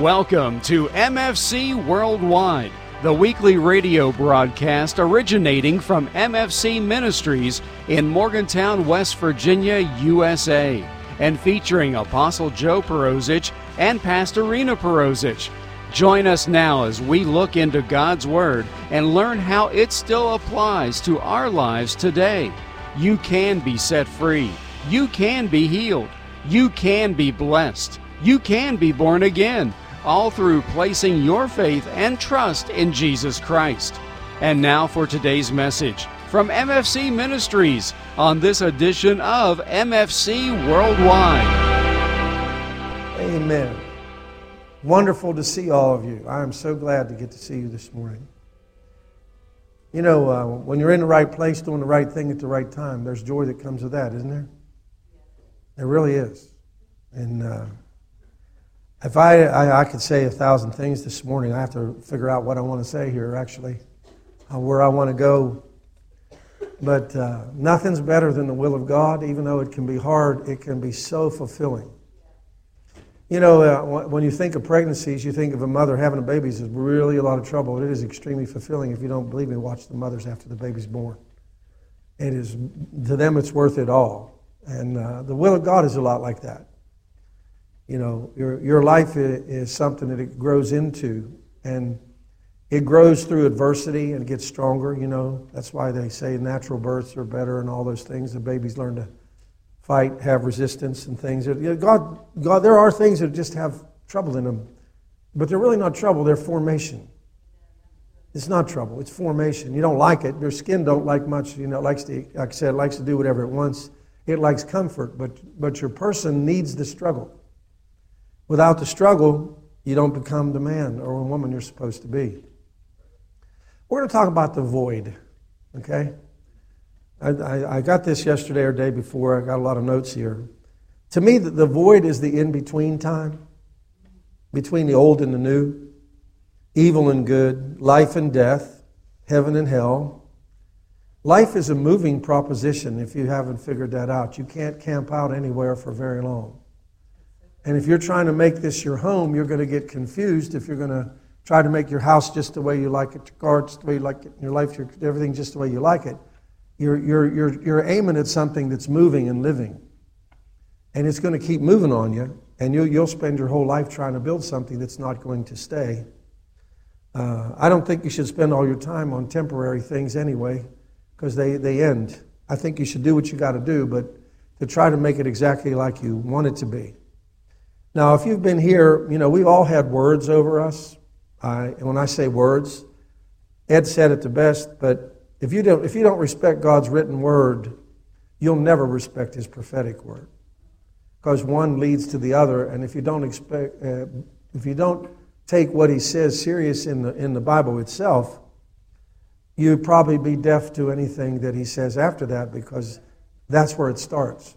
Welcome to MFC Worldwide, the weekly radio broadcast originating from MFC Ministries in Morgantown, West Virginia, USA, and featuring Apostle Joe Perosic and Pastor Rena Perosic. Join us now as we look into God's Word and learn how it still applies to our lives today. You can be set free. You can be healed. You can be blessed. You can be born again, all through placing your faith and trust in Jesus Christ. And now for today's message from MFC Ministries on this edition of MFC Worldwide. Amen. Wonderful to see all of you. I am so glad to get to see you this morning. You know, when you're in the right place doing the right thing at the right time, there's joy that comes with that, isn't there? There really is. And if I could say 1,000 things this morning, I have to figure out what I want to say here, actually, where I want to go. But nothing's better than the will of God. Even though it can be hard, it can be so fulfilling. You know, when you think of pregnancies, you think of a mother having a baby is really a lot of trouble. It is extremely fulfilling. If you don't believe me, watch the mothers after the baby's born. It is, to them, it's worth it all. And the will of God is a lot like that. You know, your life is something that it grows into, and it grows through adversity and gets stronger. You know, that's why they say natural births are better and all those things. The babies learn to fight, have resistance and things. God, there are things that just have trouble in them, but they're really not trouble. They're formation. It's not trouble. It's formation. You don't like it. Your skin don't like much. You know, it likes to, like I said, it likes to do whatever it wants. It likes comfort, but your person needs the struggle. Without the struggle, you don't become the man or woman you're supposed to be. We're going to talk about the void, okay? I got this yesterday or day before. I got a lot of notes here. To me, the void is the in-between time, between the old and the new, evil and good, life and death, heaven and hell. Life is a moving proposition if you haven't figured that out. You can't camp out anywhere for very long. And if you're trying to make this your home, you're going to get confused if you're going to try to make your house just the way you like it, your car just the way you like it, your life, everything just the way you like it. You're aiming at something that's moving and living. And it's going to keep moving on you, and you'll spend your whole life trying to build something that's not going to stay. I don't think you should spend all your time on temporary things anyway, because they end. I think you should do what you got to do, but to try to make it exactly like you want it to be. Now, if you've been here, you know, we've all had words over us. And when I say words, Ed said it the best, but if you don't respect God's written word, you'll never respect His prophetic word, because one leads to the other. And if you don't take what He says serious in the Bible itself, you'd probably be deaf to anything that He says after that, because that's where it starts.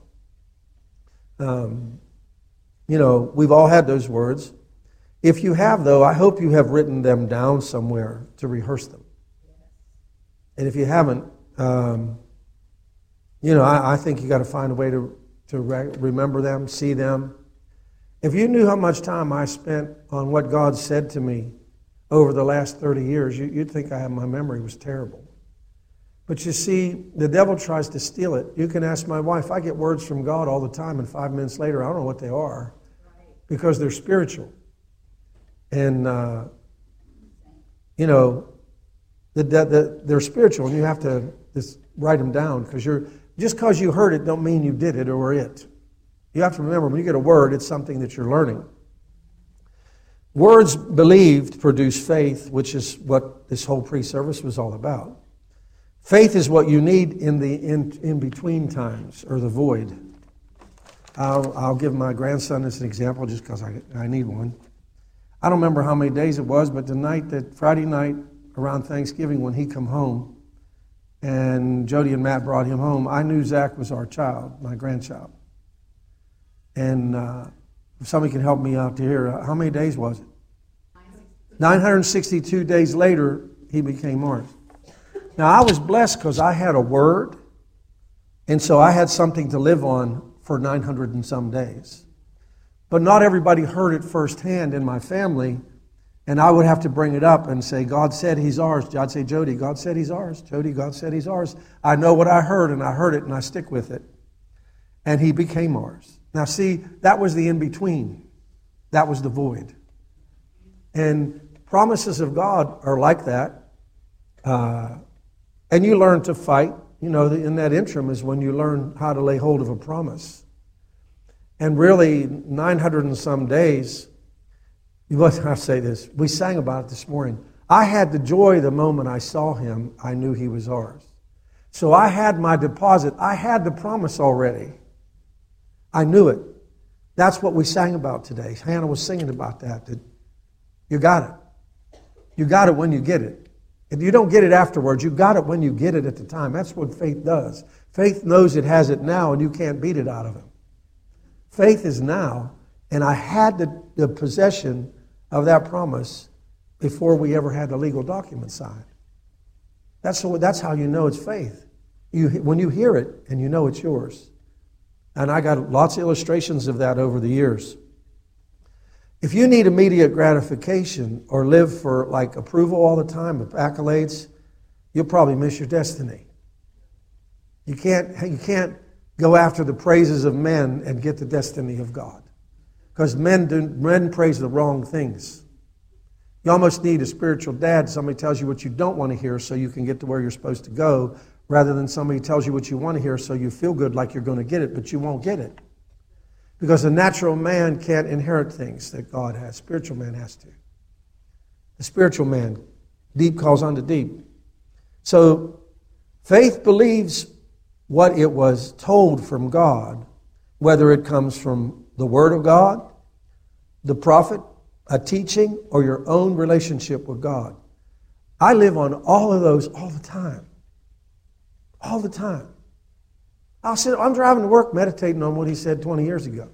You know, we've all had those words. If you have, though, I hope you have written them down somewhere to rehearse them. And if you haven't, you know, I think you got to find a way to remember them, see them. If you knew how much time I spent on what God said to me over the last 30 years, you'd think my memory was terrible. But you see, the devil tries to steal it. You can ask my wife. I get words from God all the time, and 5 minutes later, I don't know what they are, because they're spiritual. And, you know, they're spiritual, and you have to just write them down, because just because you heard it don't mean you did it or were it. You have to remember, when you get a word, it's something that you're learning. Words believed produce faith, which is what this whole pre-service was all about. Faith is what you need in the in-between times, or the void. I'll give my grandson as an example, just because I need one. I don't remember how many days it was, but Friday night around Thanksgiving, when he come home, and Jody and Matt brought him home, I knew Zach was our child, my grandchild. And if somebody can help me out here, how many days was it? 962 days later, he became ours. Now, I was blessed because I had a word, and so I had something to live on for 900 and some days. But not everybody heard it firsthand in my family. And I would have to bring it up and say, God said He's ours. I'd say, Jody, God said He's ours. Jody, God said He's ours. I know what I heard, and I heard it, and I stick with it. And He became ours. Now see, that was the in-between. That was the void. And promises of God are like that. And you learn to fight. You know, in that interim is when you learn how to lay hold of a promise. And really, 900 and some days, I say this, we sang about it this morning. I had the joy the moment I saw Him, I knew He was ours. So I had my deposit. I had the promise already. I knew it. That's what we sang about today. Hannah was singing about that you got it. You got it when you get it. If you don't get it afterwards, you got it when you get it at the time. That's what faith does. Faith knows it has it now, and you can't beat it out of Him. Faith is now, and I had the possession of that promise before we ever had the legal document signed. That's how you know it's faith. When you hear it and you know it's yours. And I got lots of illustrations of that over the years. If you need immediate gratification or live for like approval all the time, with accolades, you'll probably miss your destiny. You can't go after the praises of men and get the destiny of God. Because men praise the wrong things. You almost need a spiritual dad. Somebody tells you what you don't want to hear so you can get to where you're supposed to go, rather than somebody tells you what you want to hear so you feel good like you're going to get it, but you won't get it. Because a natural man can't inherit things that God has. Spiritual man has to. The spiritual man, deep calls unto deep. So faith believes what it was told from God, whether it comes from the Word of God, the prophet, a teaching, or your own relationship with God. I live on all of those all the time. All the time. I'm driving to work meditating on what He said 20 years ago,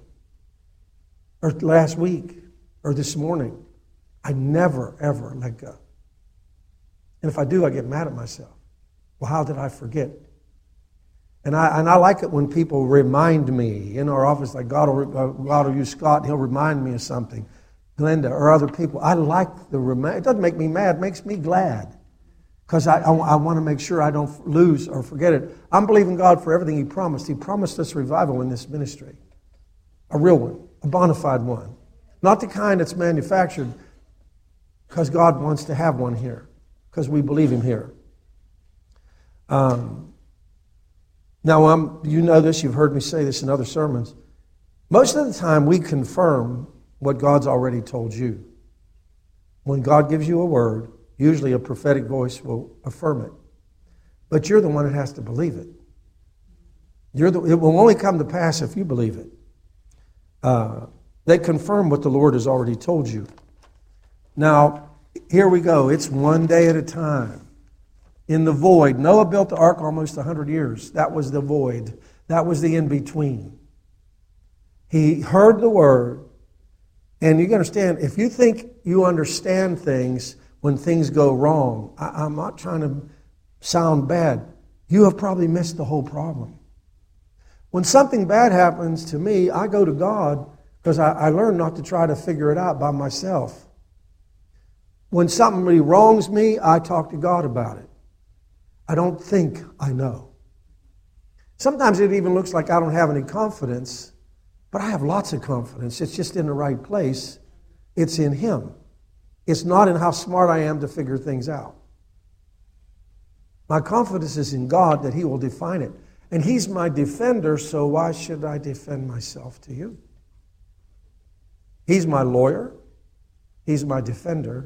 or last week, or this morning. I never, ever let go. And if I do, I get mad at myself. Well, how did I forget? And I like it when people remind me in our office, like God will use Scott, and he'll remind me of something. Glenda, or other people. I like the remind. It doesn't make me mad, it makes me glad. Because I want to make sure I don't lose or forget it. I'm believing God for everything He promised. He promised us revival in this ministry. A real one, a bona fide one. Not the kind that's manufactured, because God wants to have one here, because we believe Him here. Now, you know this, you've heard me say this in other sermons. Most of the time we confirm what God's already told you. When God gives you a word, usually a prophetic voice will affirm it. But you're the one that has to believe it. It will only come to pass if you believe it. They confirm what the Lord has already told you. Now, here we go. It's one day at a time. In the void. Noah built the ark almost 100 years. That was the void. That was the in-between. He heard the word. And you understand, if you think you understand things when things go wrong, I'm not trying to sound bad. You have probably missed the whole problem. When something bad happens to me, I go to God because I learned not to try to figure it out by myself. When somebody wrongs me, I talk to God about it. I don't think I know. Sometimes it even looks like I don't have any confidence, but I have lots of confidence. It's just in the right place. It's in Him. It's not in how smart I am to figure things out. My confidence is in God that He will define it. And He's my defender, so why should I defend myself to you? He's my lawyer. He's my defender.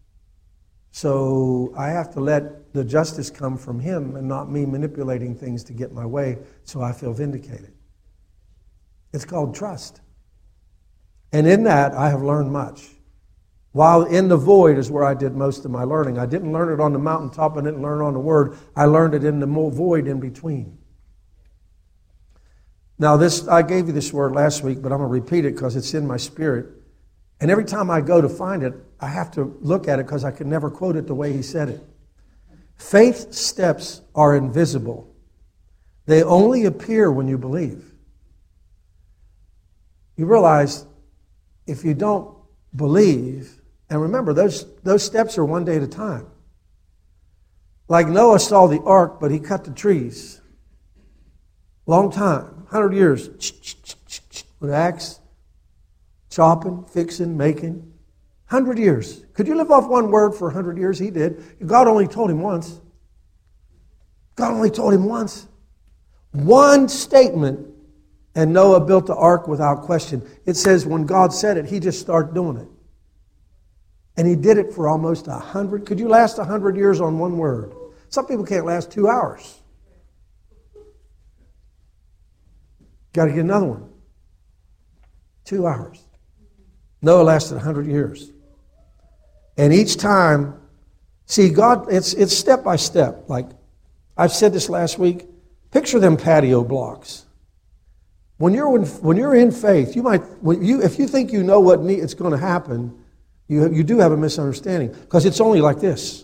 So I have to let the justice come from Him and not me manipulating things to get my way so I feel vindicated. It's called trust. And in that, I have learned much. While in the void is where I did most of my learning. I didn't learn it on the mountaintop. I didn't learn it on the Word. I learned it in the void in between. Now, I gave you this word last week, but I'm going to repeat it because it's in my spirit. And every time I go to find it, I have to look at it because I can never quote it the way he said it. Faith steps are invisible. They only appear when you believe. You realize if you don't believe, and remember, those steps are one day at a time. Like Noah saw the ark, but he cut the trees. Long time, 100 years. With an axe, chopping, fixing, making. 100 years. Could you live off one word for 100 years? He did. God only told him once. God only told him once. One statement, and Noah built the ark without question. It says when God said it, he just started doing it. And he did it for almost 100. Could you last 100 years on one word? Some people can't last 2 hours. Got to get another one. 2 hours. Noah lasted 100 years. And each time, see, God, it's step by step. Like I've said this last week, picture them patio blocks. When you're in faith, if you think you know what it's going to happen, you do have a misunderstanding, because it's only like this.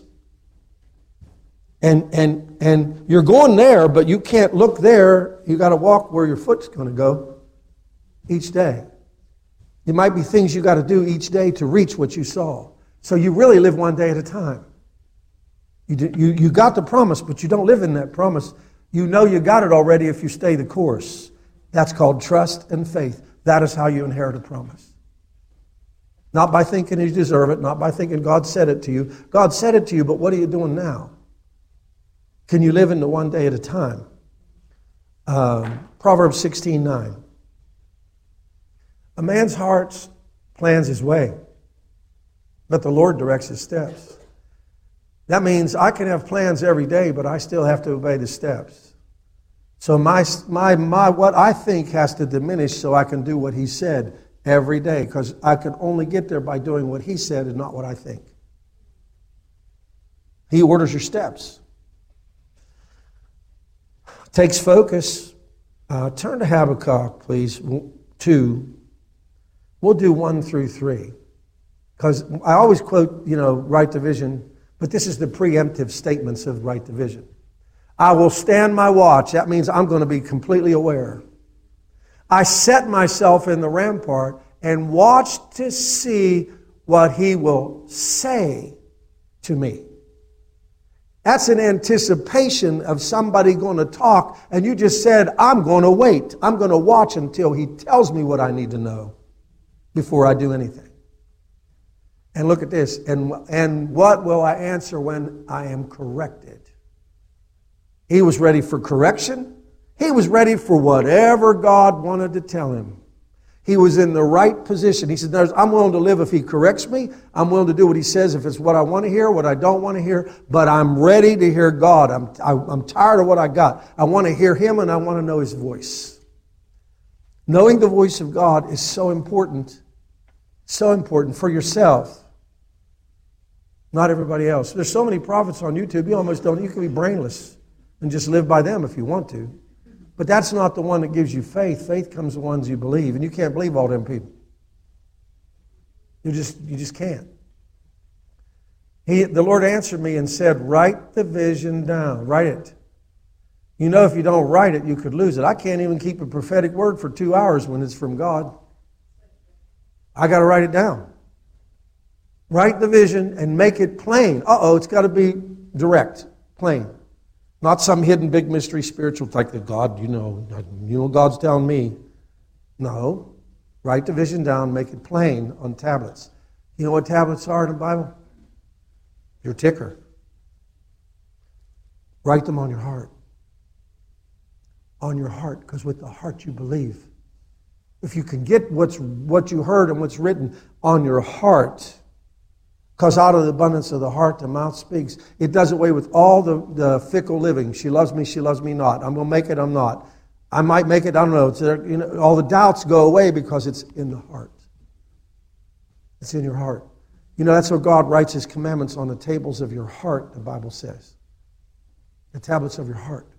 And you're going there, but you can't look there. You got to walk where your foot's going to go each day. There might be things you got to do each day to reach what you saw. So you really live one day at a time. You got the promise, but you don't live in that promise. You know you got it already if you stay the course. That's called trust and faith. That is how you inherit a promise. Not by thinking you deserve it, not by thinking God said it to you. God said it to you, but what are you doing now? Can you live in the one day at a time? Proverbs 16:9. A man's heart plans his way, but the Lord directs his steps. That means I can have plans every day, but I still have to obey the steps. So my what I think has to diminish so I can do what he said every day, because I can only get there by doing what he said and not what I think. He orders your steps. Takes focus. Turn to Habakkuk, please. 2. We'll do 1 through 3. Because I always quote, right division, but this is the preemptive statements of right division. I will stand my watch. That means I'm going to be completely aware. I set myself in the rampart and watch to see what he will say to me. That's an anticipation of somebody going to talk, and you just said, I'm going to wait. I'm going to watch until he tells me what I need to know before I do anything. And look at this. And what will I answer when I am corrected? He was ready for correction. He was ready for whatever God wanted to tell him. He was in the right position. He said, I'm willing to live if he corrects me. I'm willing to do what he says if it's what I want to hear, what I don't want to hear. But I'm ready to hear God. I'm tired of what I got. I want to hear him, and I want to know his voice. Knowing the voice of God is so important for yourself. Not everybody else. There's so many prophets on YouTube, you can be brainless and just live by them if you want to. But that's not the one that gives you faith. Faith comes the ones you believe, and you can't believe all them people. You just can't. The Lord answered me and said, write the vision down. Write it. If you don't write it, you could lose it. I can't even keep a prophetic word for 2 hours when it's from God. I got to write it down. Write the vision and make it plain. It's got to be direct, plain. Not some hidden big mystery spiritual like the God, God's telling me. No. Write the vision down, make it plain on tablets. You know what tablets are in the Bible? Your ticker. Write them on your heart. On your heart, because with the heart you believe. If you can get what you heard and what's written on your heart, because out of the abundance of the heart, the mouth speaks. It does away with all the fickle living. She loves me not. I'm going to make it, I'm not. I might make it, I don't know. All the doubts go away because it's in the heart. It's in your heart. That's where God writes his commandments on the tables of your heart, the Bible says. The tablets of your heart.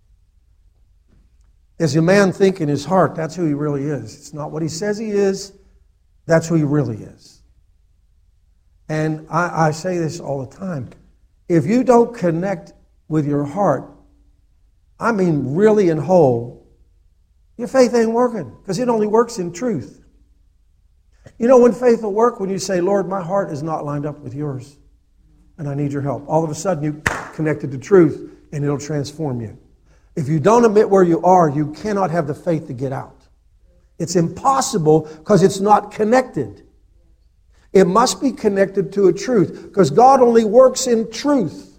As a man think in his heart, that's who he really is. It's not what he says he is. That's who he really is. And I say this all the time. If you don't connect with your heart, I mean really and whole, your faith ain't working, because it only works in truth. You know when faith will work? When you say, Lord, my heart is not lined up with yours, and I need your help. All of a sudden, you connected to truth, and it'll transform you. If you don't admit where you are, you cannot have the faith to get out. It's impossible because it's not connected. It must be connected to a truth because God only works in truth.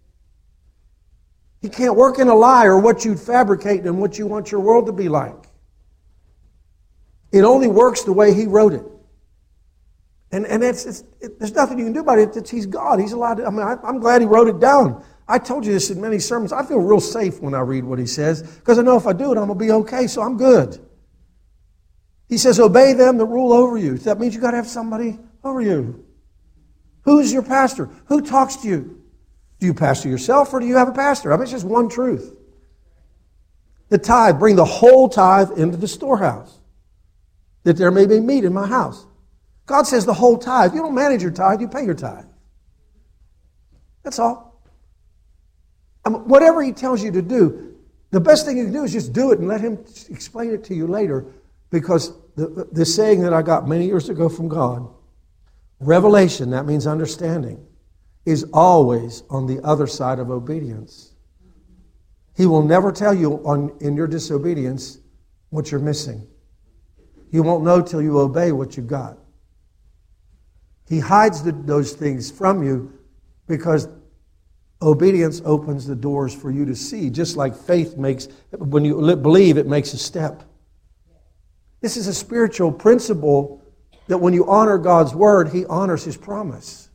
He can't work in a lie or what you'd fabricate and what you want your world to be like. It only works the way He wrote it. And there's nothing you can do about it. He's God. He's allowed to. I'm glad He wrote it down. I told you this in many sermons. I feel real safe when I read what He says because I know if I do it, I'm going to be okay, so I'm good. He says, obey them that rule over you. That means you got to have somebody over you. Who's your pastor? Who talks to you? Do you pastor yourself or do you have a pastor? I mean, it's just one truth. The tithe, bring the whole tithe into the storehouse, that there may be meat in my house. God says the whole tithe. You don't manage your tithe, you pay your tithe. That's all. Whatever He tells you to do, the best thing you can do is just do it and let Him explain it to you later. Because the saying that I got many years ago from God, revelation, that means understanding, is always on the other side of obedience. He will never tell you in your disobedience what you're missing. You won't know till you obey what you've got. He hides those things from you because obedience opens the doors for you to see. Just like faith makes, when you believe, it makes a step. This is a spiritual principle that when you honor God's word, He honors His promise.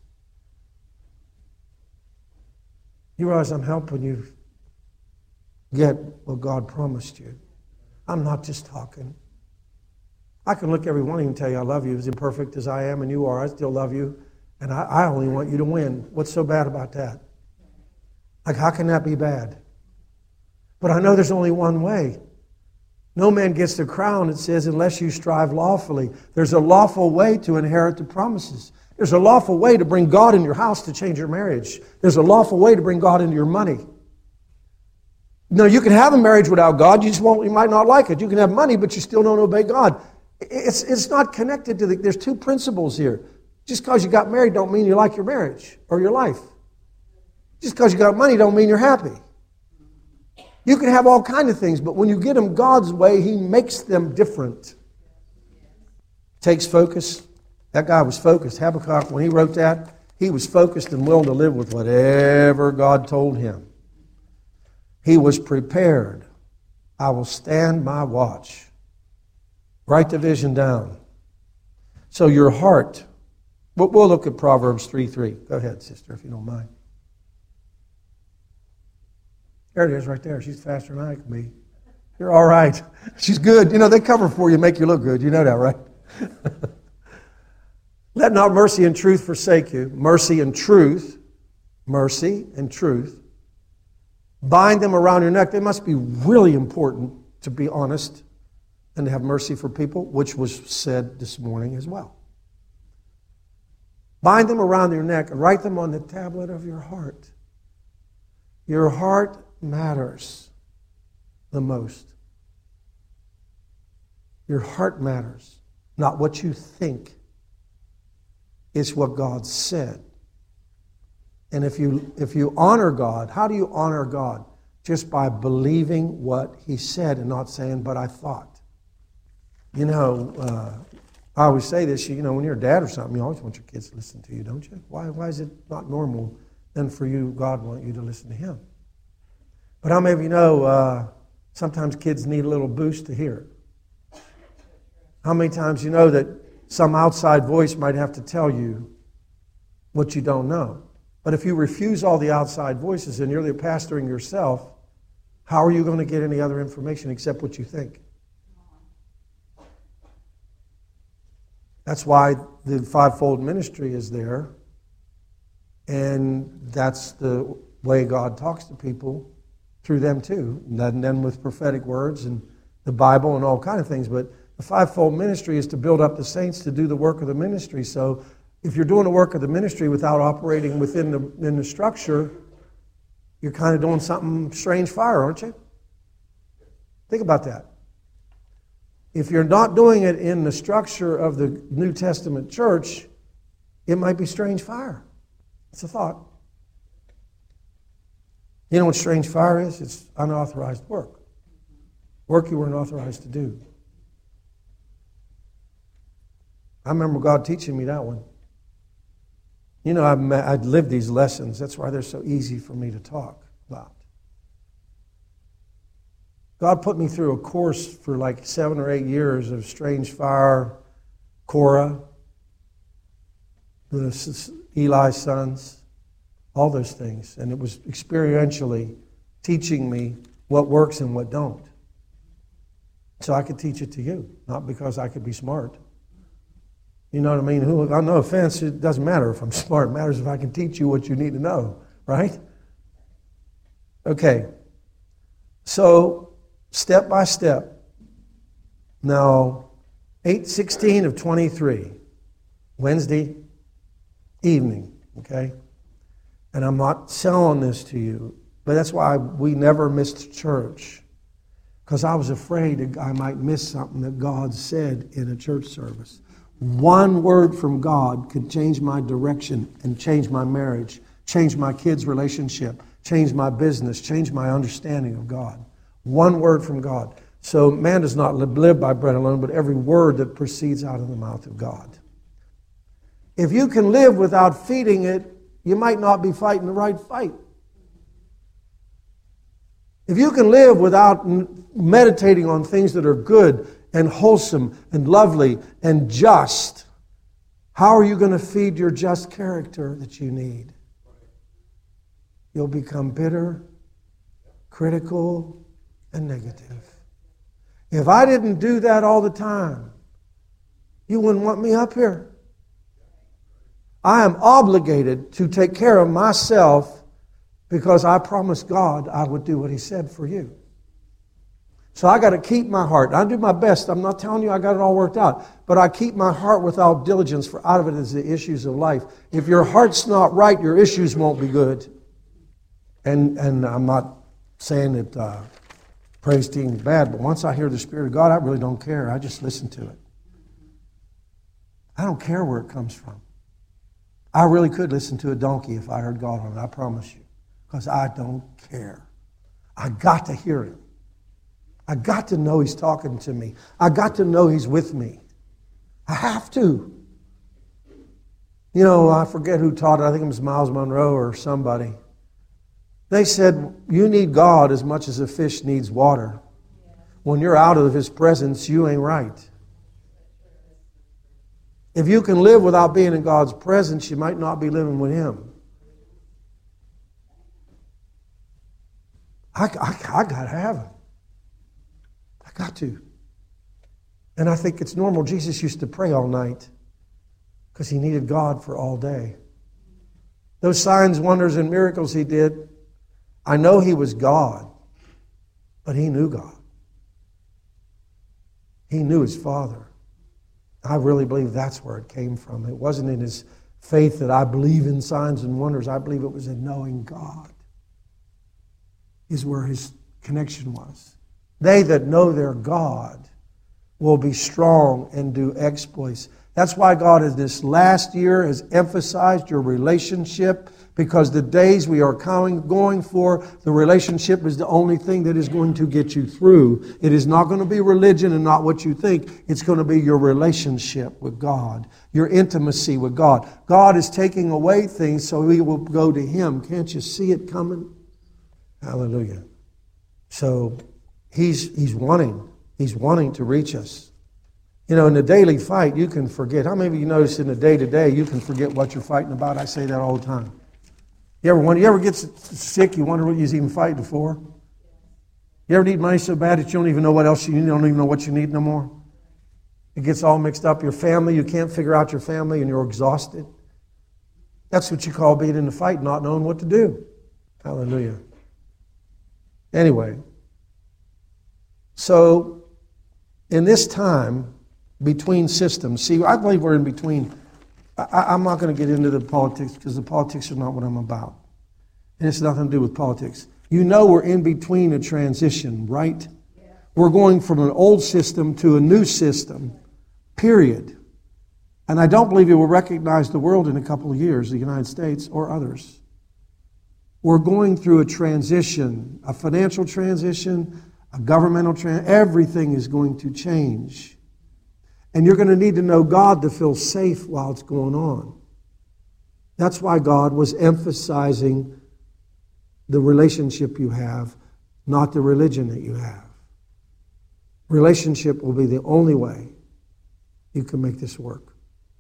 You realize I'm helping you get what God promised you. I'm not just talking. I can look every one of you and tell you I love you as imperfect as I am and you are. I still love you. And I only want you to win. What's so bad about that? Like, how can that be bad? But I know there's only one way. No man gets the crown, it says, unless you strive lawfully. There's a lawful way to inherit the promises. There's a lawful way to bring God in your house to change your marriage. There's a lawful way to bring God into your money. No, you can have a marriage without God. You might not like it. You can have money, but you still don't obey God. It's not connected to there's two principles here. Just because you got married don't mean you like your marriage or your life. Just because you got money don't mean you're happy. You can have all kinds of things, but when you get them God's way, He makes them different. Takes focus. That guy was focused. Habakkuk, when he wrote that, he was focused and willing to live with whatever God told him. He was prepared. I will stand my watch. Write the vision down. So your heart, we'll look at Proverbs 3:3. Go ahead, sister, if you don't mind. There it is right there. She's faster than I can be. You're all right. She's good. You know, they cover for you, make you look good. You know that, right? Let not mercy and truth forsake you. Mercy and truth. Mercy and truth. Bind them around your neck. They must be really important, to be honest, and to have mercy for people, which was said this morning as well. Bind them around your neck and write them on the tablet of your heart. Your heart matters the most. Your heart matters, not what you think. It's what God said. And if you honor God, how do you honor God? Just by believing what He said and not saying, but I thought. You know, I always say this, you know, when you're a dad or something, you always want your kids to listen to you, don't you? Why is it not normal then for you, God want you to listen to Him? But how many of you know sometimes kids need a little boost to hear it? How many times you know that some outside voice might have to tell you what you don't know? But if you refuse all the outside voices and you're the pastoring yourself, how are you going to get any other information except what you think? That's why the fivefold ministry is there. And that's the way God talks to people through them too. And then with prophetic words and the Bible and all kinds of things. But the fivefold ministry is to build up the saints to do the work of the ministry. So if you're doing the work of the ministry without operating within the structure, you're kind of doing something strange fire, aren't you? Think about that. If you're not doing it in the structure of the New Testament church, it might be strange fire. It's a thought. You know what strange fire is? It's unauthorized work. Work you weren't authorized to do. I remember God teaching me that one. You know, I'd lived these lessons. That's why they're so easy for me to talk about. God put me through a course for like 7 or 8 years of strange fire, Korah, Eli's sons, all those things. And it was experientially teaching me what works and what don't. So I could teach it to you, not because I could be smart. You know what I mean? No offense, it doesn't matter if I'm smart. It matters if I can teach you what you need to know, right? Okay. So, step by step. Now, 8/16 of 23, Wednesday evening, okay? And I'm not selling this to you, but that's why we never missed church. Because I was afraid I might miss something that God said in a church service. One word from God could change my direction and change my marriage, change my kids' relationship, change my business, change my understanding of God. One word from God. So man does not live by bread alone, but every word that proceeds out of the mouth of God. If you can live without feeding it, you might not be fighting the right fight. If you can live without meditating on things that are good and wholesome and lovely and just, how are you going to feed your just character that you need? You'll become bitter, critical, and negative. If I didn't do that all the time, you wouldn't want me up here. I am obligated to take care of myself because I promised God I would do what He said for you. So I got to keep my heart. I do my best. I'm not telling you I got it all worked out. But I keep my heart without diligence, for out of it is the issues of life. If your heart's not right, your issues won't be good. And I'm not saying that praise team is bad, but once I hear the Spirit of God, I really don't care. I just listen to it. I don't care where it comes from. I really could listen to a donkey if I heard God on it, I promise you. Because I don't care. I got to hear Him. I got to know He's talking to me. I got to know He's with me. I have to. You know, I forget who taught it. I think it was Miles Monroe or somebody. They said, you need God as much as a fish needs water. When you're out of His presence, you ain't right. If you can live without being in God's presence, you might not be living with Him. I got to have Him. I got to. And I think it's normal. Jesus used to pray all night because He needed God for all day. Those signs, wonders, and miracles He did, I know He was God, but He knew God. He knew His Father. I really believe that's where it came from. It wasn't in His faith that I believe in signs and wonders. I believe it was in knowing God is where His connection was. They that know their God will be strong and do exploits. That's why God in this last year has emphasized your relationship, because the days we are going for, the relationship is the only thing that is going to get you through. It is not going to be religion and not what you think. It's going to be your relationship with God, your intimacy with God. God is taking away things so we will go to Him. Can't you see it coming? Hallelujah. So He's wanting to reach us. You know, in the daily fight, you can forget. How many of you notice in the day-to-day, you can forget what you're fighting about? I say that all the time. You ever get sick, you wonder what you're even fighting for? You ever need money so bad that you don't even know what else you need, you don't even know what you need no more? It gets all mixed up. Your family, you can't figure out your family and you're exhausted. That's what you call being in the fight, not knowing what to do. Hallelujah. Anyway, so in this time between systems, see, I believe we're in between. I'm not going to get into the politics because the politics are not what I'm about. And it's nothing to do with politics. You know we're in between a transition, right? Yeah. We're going from an old system to a new system, period. And I don't believe it will recognize the world in a couple of years, the United States or others. We're going through a transition, a financial transition, a governmental transition. Everything is going to change. And you're going to need to know God to feel safe while it's going on. That's why God was emphasizing the relationship you have, not the religion that you have. Relationship will be the only way you can make this work.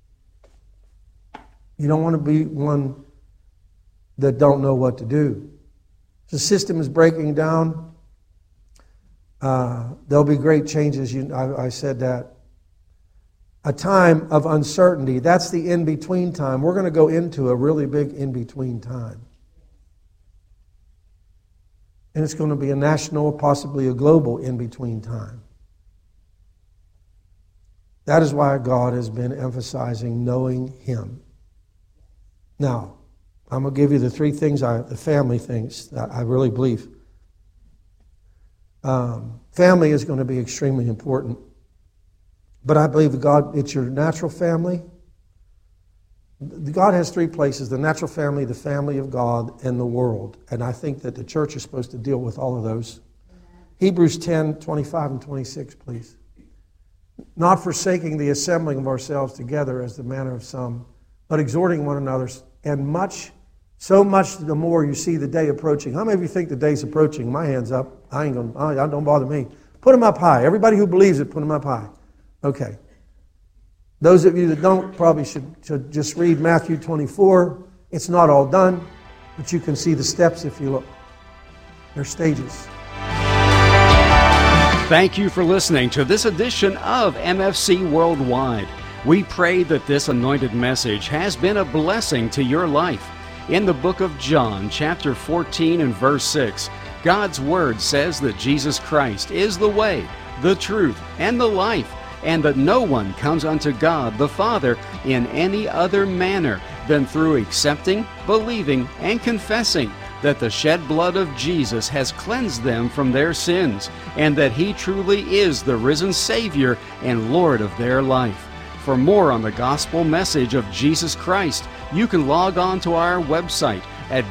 You don't want to be one that don't know what to do. The system is breaking down. There'll be great changes. I said that. A time of uncertainty. That's the in-between time. We're going to go into a really big in-between time. And it's going to be a national, possibly a global in-between time. That is why God has been emphasizing knowing Him. Now, I'm going to give you the three things, the family things that I really believe. Family is going to be extremely important. But I believe that God, it's your natural family. God has three places: the natural family, the family of God, and the world. And I think that the church is supposed to deal with all of those. Hebrews 10:25 and 26, please. Not forsaking the assembling of ourselves together as the manner of some, but exhorting one another, and so much the more you see the day approaching. How many of you think the day's approaching? My hand's up. Don't bother me. Put them up high. Everybody who believes it, put them up high. Okay. Those of you that don't probably should just read Matthew 24. It's not all done, but you can see the steps if you look. They're stages. Thank you for listening to this edition of MFC Worldwide. We pray that this anointed message has been a blessing to your life. In the book of John, chapter 14 and verse 6, God's Word says that Jesus Christ is the way, the truth, and the life, and that no one comes unto God the Father in any other manner than through accepting, believing, and confessing that the shed blood of Jesus has cleansed them from their sins, and that He truly is the risen Savior and Lord of their life. For more on the gospel message of Jesus Christ, you can log on to our website at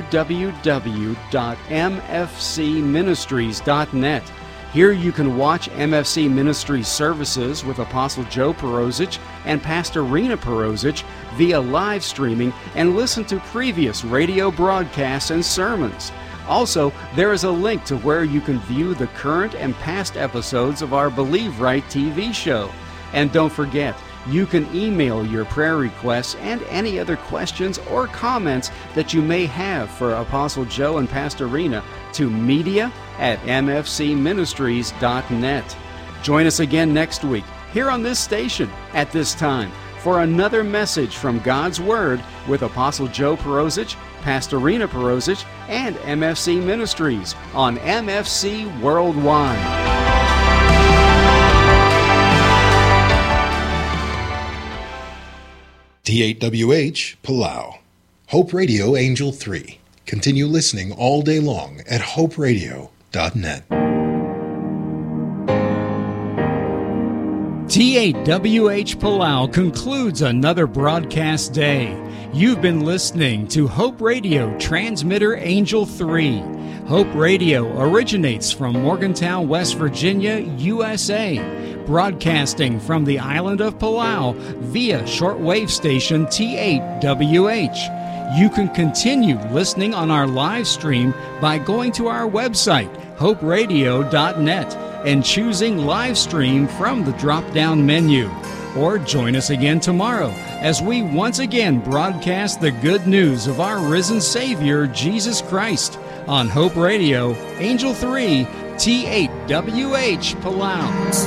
www.mfcministries.net. Here you can watch MFC Ministries services with Apostle Joe Perosic and Pastor Rena Perosic via live streaming and listen to previous radio broadcasts and sermons. Also, there is a link to where you can view the current and past episodes of our Believe Right TV show. And don't forget, you can email your prayer requests and any other questions or comments that you may have for Apostle Joe and Pastor Rena to media@mfcministries.net. Join us again next week here on this station at this time for another message from God's Word with Apostle Joe Perosic, Pastor Rena Perosic, and MFC Ministries on MFC Worldwide. T8WH, Palau. Hope Radio Angel 3. Continue listening all day long at hoperadio.net. T8WH Palau concludes another broadcast day. You've been listening to Hope Radio Transmitter Angel 3. Hope Radio originates from Morgantown, West Virginia, USA, broadcasting from the island of Palau via shortwave station T8WH. You can continue listening on our live stream by going to our website, hoperadio.net, and choosing live stream from the drop-down menu. Or join us again tomorrow as we once again broadcast the good news of our risen Savior, Jesus Christ, on Hope Radio, Angel 3, T8WH Palau.